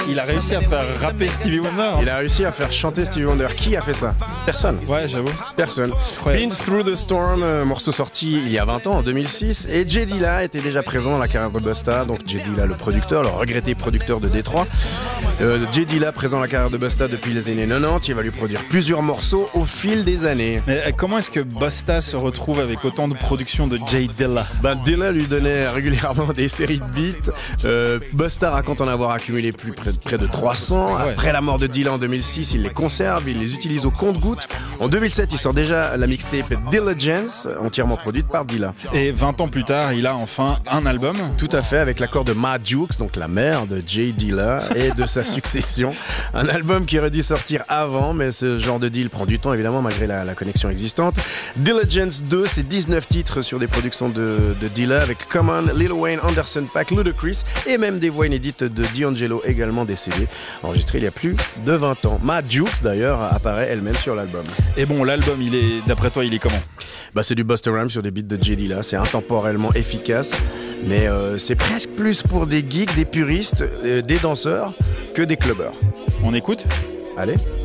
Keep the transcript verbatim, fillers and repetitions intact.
Il a réussi à faire rapper Stevie Wonder. Il a réussi à faire chanter Stevie Wonder. Qui a fait ça? Personne. Ouais, j'avoue. Personne. Incroyable. Been Through the Storm, euh, morceau sorti il y a vingt ans, en deux mille six. Et Jay Dilla était déjà présent dans la carrière de Busta. Donc Jay Dilla, le producteur, le regretté producteur de Détroit. Euh, Jay Dilla, présent dans la carrière de Busta depuis les années quatre-vingt-dix. Il va lui produire plusieurs morceaux au fil des années. Mais euh, comment est-ce que Busta se retrouve avec autant de production de Jay Dilla? Ben, Dilla lui donnait régulièrement des séries de beats. Euh, Busta raconte en avoir accumulé plus près, près de trois cents. Ouais. Après la mort de Dilla en deux mille six, il les conserve, il les utilise au compte-gouttes. En deux mille sept, il sort déjà la mixtape Diligence, entièrement produite par Dilla. Et vingt ans plus tard, il a enfin un album. Tout à fait, avec l'accord de Ma Jukes, donc la mère de Jay Dilla et de sa succession. Un album qui aurait dû sortir avant, mais ce genre de deal prend du temps, évidemment, malgré la, la connexion existante. Diligence deux, c'est dix-neuf titres sur des productions de, de Dilla, avec Common, Lil Wayne, Anderson .Paak, Ludacris, et même des voix inédites de D'Angelo, également décédé, enregistré il y a plus de vingt ans. Ma Jukes, d'ailleurs, apparaît elle-même sur l'album. Et bon, l'album, il est, d'après toi, il est comment? Bah, c'est du Busta Rhymes sur des beats de Jay Dilla, c'est intemporellement efficace, mais euh, c'est presque plus pour des geeks, des puristes, euh, des danseurs que des clubbers. On écoute? Allez.